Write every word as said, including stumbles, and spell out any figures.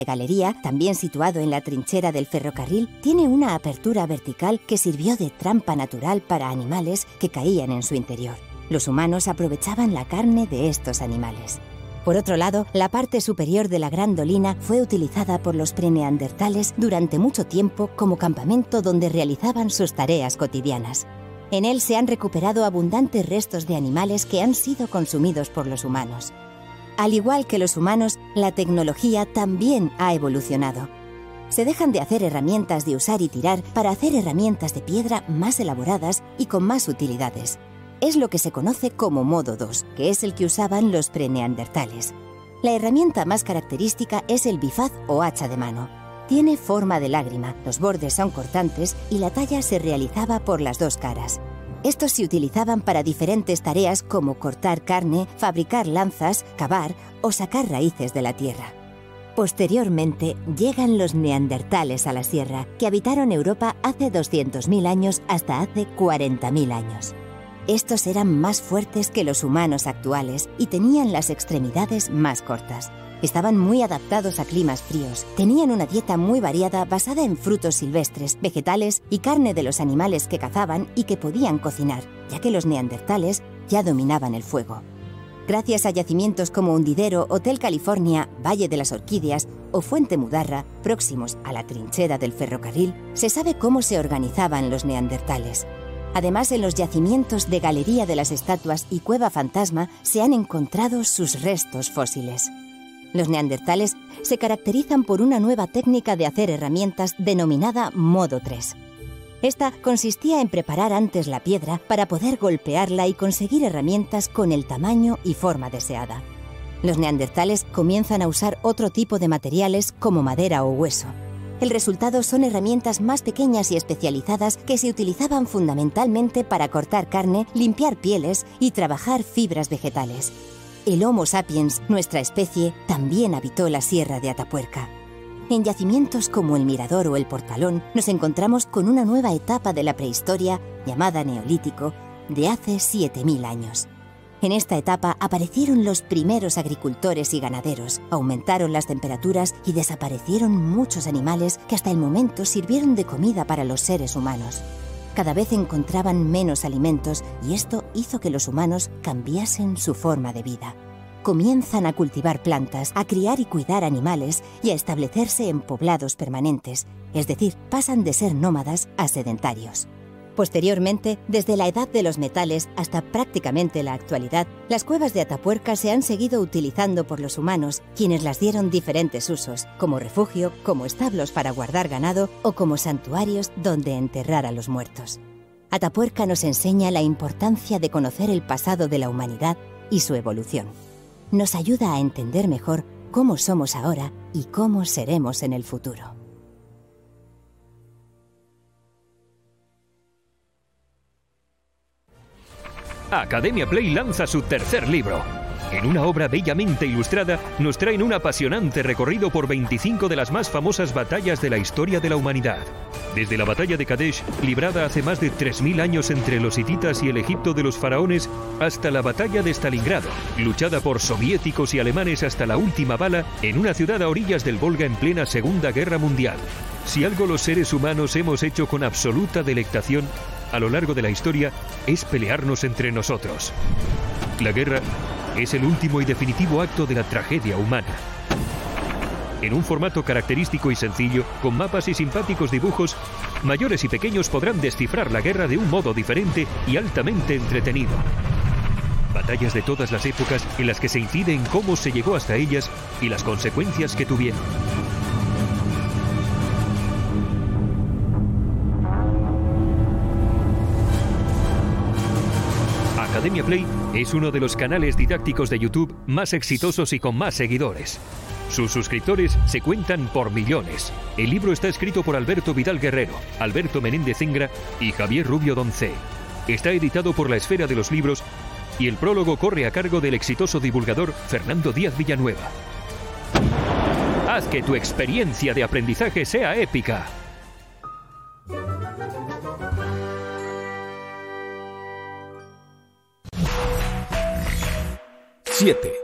galería, también situado en la trinchera del ferrocarril, tiene una apertura vertical que sirvió de trampa natural para animales que caían en su interior. Los humanos aprovechaban la carne de estos animales. Por otro lado, la parte superior de la Gran Dolina fue utilizada por los preneandertales durante mucho tiempo como campamento donde realizaban sus tareas cotidianas. En él se han recuperado abundantes restos de animales que han sido consumidos por los humanos. Al igual que los humanos, la tecnología también ha evolucionado. Se dejan de hacer herramientas de usar y tirar para hacer herramientas de piedra más elaboradas y con más utilidades. Es lo que se conoce como modo dos, que es el que usaban los preneandertales. La herramienta más característica es el bifaz o hacha de mano. Tiene forma de lágrima, los bordes son cortantes y la talla se realizaba por las dos caras. Estos se utilizaban para diferentes tareas como cortar carne, fabricar lanzas, cavar o sacar raíces de la tierra. Posteriormente, llegan los neandertales a la sierra, que habitaron Europa hace doscientos mil años hasta hace cuarenta mil años. Estos eran más fuertes que los humanos actuales y tenían las extremidades más cortas. Estaban muy adaptados a climas fríos, tenían una dieta muy variada basada en frutos silvestres, vegetales y carne de los animales que cazaban y que podían cocinar, ya que los neandertales ya dominaban el fuego. Gracias a yacimientos como Hundidero, Hotel California, Valle de las Orquídeas o Fuente Mudarra, próximos a la trinchera del ferrocarril, se sabe cómo se organizaban los neandertales. Además, en los yacimientos de Galería de las Estatuas y Cueva Fantasma se han encontrado sus restos fósiles. Los neandertales se caracterizan por una nueva técnica de hacer herramientas denominada modo tres. Esta consistía en preparar antes la piedra para poder golpearla y conseguir herramientas con el tamaño y forma deseada. Los neandertales comienzan a usar otro tipo de materiales como madera o hueso. El resultado son herramientas más pequeñas y especializadas que se utilizaban fundamentalmente para cortar carne, limpiar pieles y trabajar fibras vegetales. El Homo sapiens, nuestra especie, también habitó la Sierra de Atapuerca. En yacimientos como el Mirador o el Portalón nos encontramos con una nueva etapa de la prehistoria, llamada Neolítico, de hace siete mil años. En esta etapa aparecieron los primeros agricultores y ganaderos, aumentaron las temperaturas y desaparecieron muchos animales que hasta el momento sirvieron de comida para los seres humanos. Cada vez encontraban menos alimentos y esto hizo que los humanos cambiasen su forma de vida. Comienzan a cultivar plantas, a criar y cuidar animales y a establecerse en poblados permanentes, es decir, pasan de ser nómadas a sedentarios. Posteriormente, desde la edad de los metales hasta prácticamente la actualidad, las cuevas de Atapuerca se han seguido utilizando por los humanos, quienes las dieron diferentes usos, como refugio, como establos para guardar ganado o como santuarios donde enterrar a los muertos. Atapuerca nos enseña la importancia de conocer el pasado de la humanidad y su evolución. Nos ayuda a entender mejor cómo somos ahora y cómo seremos en el futuro. Academia Play lanza su tercer libro. En una obra bellamente ilustrada, nos traen un apasionante recorrido por veinticinco de las más famosas batallas de la historia de la humanidad. Desde la batalla de Kadesh, librada hace más de tres mil años entre los hititas y el Egipto de los faraones, hasta la batalla de Stalingrado, luchada por soviéticos y alemanes hasta la última bala en una ciudad a orillas del Volga en plena Segunda Guerra Mundial. Si algo los seres humanos hemos hecho con absoluta delectación a lo largo de la historia, es pelearnos entre nosotros. La guerra es el último y definitivo acto de la tragedia humana. En un formato característico y sencillo, con mapas y simpáticos dibujos, mayores y pequeños podrán descifrar la guerra de un modo diferente y altamente entretenido. Batallas de todas las épocas en las que se incide en cómo se llegó hasta ellas y las consecuencias que tuvieron. Academia Play es uno de los canales didácticos de YouTube más exitosos y con más seguidores. Sus suscriptores se cuentan por millones. El libro está escrito por Alberto Vidal Guerrero, Alberto Menéndez Ingra y Javier Rubio Doncé. Está editado por La Esfera de los Libros y el prólogo corre a cargo del exitoso divulgador Fernando Díaz Villanueva. Haz que tu experiencia de aprendizaje sea épica. siete.